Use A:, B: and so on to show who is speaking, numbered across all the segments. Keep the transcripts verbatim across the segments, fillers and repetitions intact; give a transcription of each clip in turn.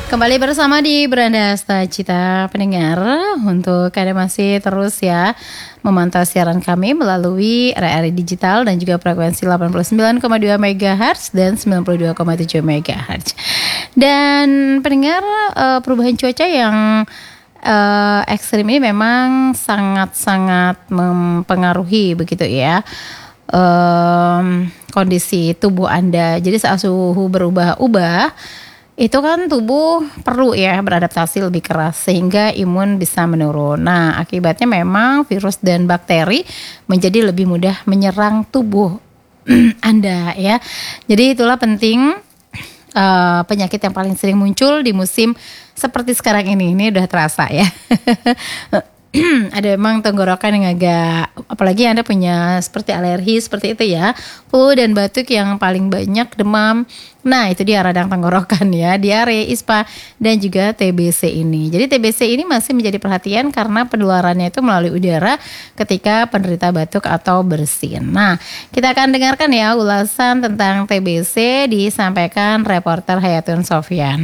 A: Kembali bersama di Beranda Cita pendengar, untuk Anda masih terus ya memantau siaran kami melalui R R I Digital dan juga frekuensi delapan puluh sembilan koma dua megahertz dan sembilan puluh dua koma tujuh megahertz. Dan pendengar, uh, perubahan cuaca yang uh, ekstrim ini memang sangat-sangat mempengaruhi begitu ya um, kondisi tubuh Anda. Jadi saat suhu berubah-ubah, itu kan tubuh perlu ya beradaptasi lebih keras sehingga imun bisa menurun. Nah, akibatnya memang virus dan bakteri menjadi lebih mudah menyerang tubuh Anda ya. Jadi itulah penting uh, penyakit yang paling sering muncul di musim seperti sekarang ini. Ini udah terasa ya. Ada emang tenggorokan yang agak, apalagi Anda punya seperti alergi seperti itu ya, flu dan batuk yang paling banyak, demam. Nah itu dia radang tenggorokan ya, diare, ispa dan juga T B C ini. Jadi T B C ini masih menjadi perhatian karena penularannya itu melalui udara ketika penderita batuk atau bersin. Nah kita akan dengarkan ya ulasan tentang T B C disampaikan reporter Hayatun Sofyan.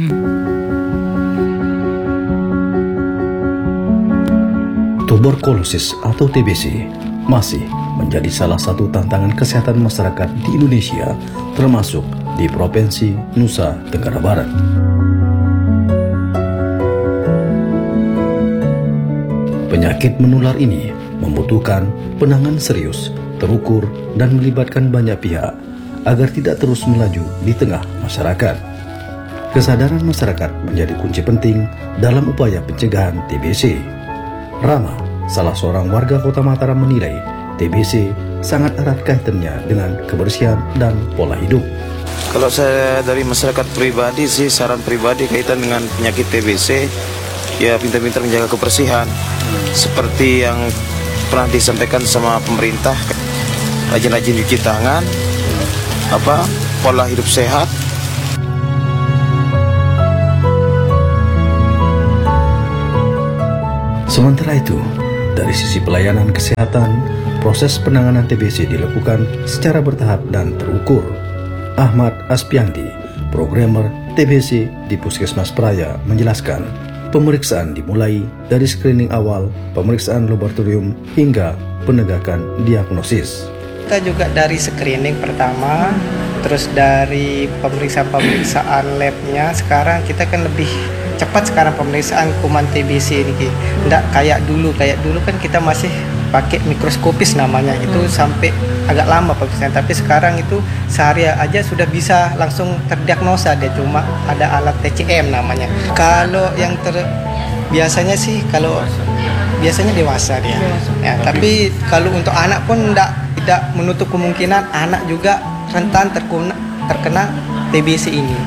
B: Tuberkulosis atau T B C masih menjadi salah satu tantangan kesehatan masyarakat di Indonesia, termasuk di Provinsi Nusa Tenggara Barat. Penyakit menular ini membutuhkan penanganan serius, terukur, dan melibatkan banyak pihak agar tidak terus melaju di tengah masyarakat. Kesadaran masyarakat menjadi kunci penting dalam upaya pencegahan T B C. Rama, salah seorang warga Kota Mataram, menilai T B C sangat erat kaitannya dengan kebersihan dan pola hidup.
C: Kalau saya dari masyarakat pribadi sih, saran pribadi kaitan dengan penyakit T B C, ya pintar-pintar menjaga kebersihan. Seperti yang pernah disampaikan sama pemerintah, rajin-rajin cuci tangan, apa pola hidup sehat.
B: Sementara itu, dari sisi pelayanan kesehatan, proses penanganan T B C dilakukan secara bertahap dan terukur. Ahmad Aspiandi, programmer T B C di Puskesmas Praia, menjelaskan, pemeriksaan dimulai dari screening awal, pemeriksaan laboratorium, hingga penegakan diagnosis.
D: Kita juga dari screening pertama, terus dari pemeriksaan-pemeriksaan labnya, sekarang kita kan lebih cepat sekarang pemeriksaan kuman T B C ini. Nggak kayak dulu, kayak dulu kan kita masih pakai mikroskopis namanya, itu hmm. sampai agak lama pemeriksaan. Tapi sekarang itu sehari aja sudah bisa langsung terdiagnosa, dia cuma ada alat T C M namanya. Hmm. Kalau yang ter biasanya sih kalau biasanya dewasa dia. Ya, tapi kalau untuk anak pun enggak, tidak menutup kemungkinan anak juga rentan terkena, terkena T B C ini.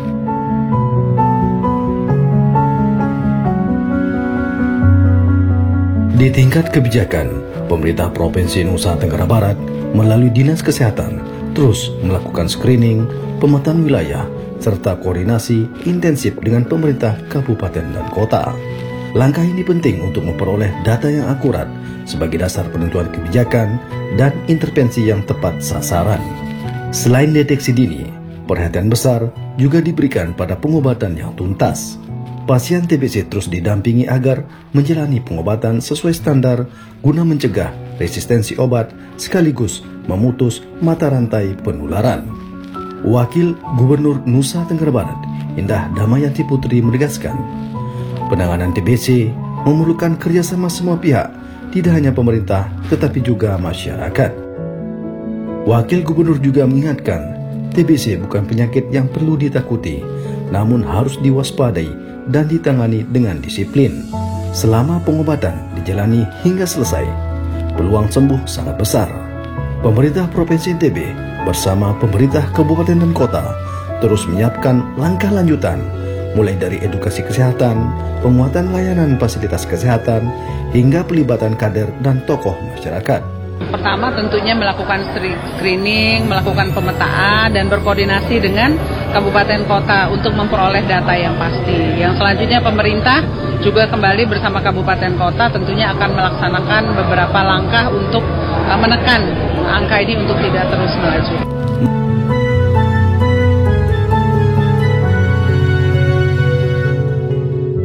B: Di tingkat kebijakan, pemerintah Provinsi Nusa Tenggara Barat melalui Dinas Kesehatan terus melakukan screening, pemetaan wilayah, serta koordinasi intensif dengan pemerintah kabupaten dan kota. Langkah ini penting untuk memperoleh data yang akurat sebagai dasar penentuan kebijakan dan intervensi yang tepat sasaran. Selain deteksi dini, perhatian besar juga diberikan pada pengobatan yang tuntas. Pasien T B C terus didampingi agar menjalani pengobatan sesuai standar guna mencegah resistensi obat sekaligus memutus mata rantai penularan. Wakil Gubernur Nusa Tenggara Barat, Indah Damayanti Putri, menegaskan, penanganan T B C memerlukan kerjasama semua pihak, tidak hanya pemerintah tetapi juga masyarakat. Wakil Gubernur juga mengingatkan, T B C bukan penyakit yang perlu ditakuti, namun harus diwaspadai dan ditangani dengan disiplin. Selama pengobatan dijalani hingga selesai, peluang sembuh sangat besar. Pemerintah Provinsi N T B bersama pemerintah kabupaten dan kota terus menyiapkan langkah lanjutan, mulai dari edukasi kesehatan, penguatan layanan fasilitas kesehatan, hingga pelibatan kader dan tokoh masyarakat.
E: Pertama tentunya melakukan screening, melakukan pemetaan dan berkoordinasi dengan kabupaten kota untuk memperoleh data yang pasti. Yang selanjutnya pemerintah juga kembali bersama kabupaten kota tentunya akan melaksanakan beberapa langkah untuk menekan angka ini untuk tidak terus melaju.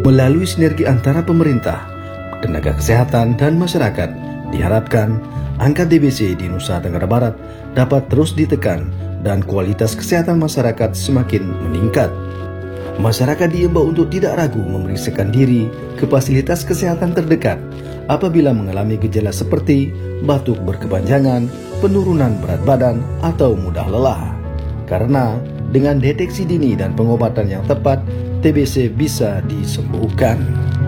B: Melalui sinergi antara pemerintah, tenaga kesehatan, dan masyarakat, diharapkan angka T B C di Nusa Tenggara Barat dapat terus ditekan dan kualitas kesehatan masyarakat semakin meningkat. Masyarakat diimbau untuk tidak ragu memeriksakan diri ke fasilitas kesehatan terdekat apabila mengalami gejala seperti batuk berkepanjangan, penurunan berat badan, atau mudah lelah. Karena dengan deteksi dini dan pengobatan yang tepat, T B C bisa disembuhkan.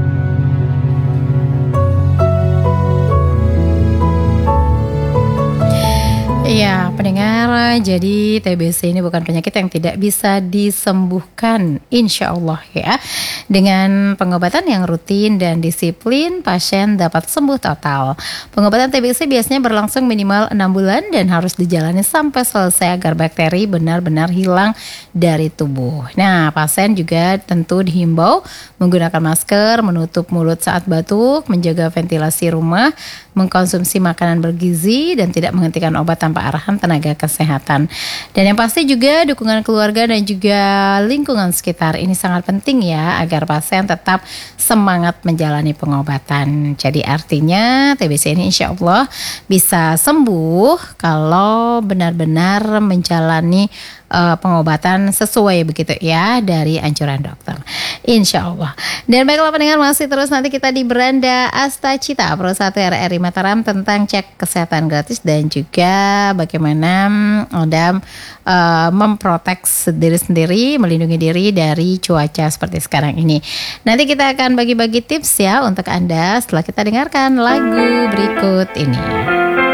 A: Iya, pendengar, jadi T B C ini bukan penyakit yang tidak bisa disembuhkan, insya Allah ya. Dengan pengobatan yang rutin dan disiplin, pasien dapat sembuh total. Pengobatan T B C biasanya berlangsung minimal enam bulan dan harus dijalani sampai selesai agar bakteri benar-benar hilang dari tubuh. Nah, pasien juga tentu dihimbau menggunakan masker, menutup mulut saat batuk, menjaga ventilasi rumah, mengkonsumsi makanan bergizi, dan tidak menghentikan obat tanpa arahan tenaga kesehatan. Dan yang pasti juga dukungan keluarga dan juga lingkungan sekitar ini sangat penting ya, agar pasien tetap semangat menjalani pengobatan. Jadi artinya T B C ini insya Allah bisa sembuh kalau benar-benar menjalani uh, pengobatan sesuai begitu ya dari anjuran dokter, insya Allah. Dan baiklah pendengar, masih terus nanti kita di Beranda Astacita Pro satu R R I Mataram tentang cek kesehatan gratis dan juga bagaimana Anda uh, memprotek diri sendiri, melindungi diri dari cuaca seperti sekarang ini. Nanti kita akan bagi-bagi tips ya untuk Anda setelah kita dengarkan lagu berikut ini.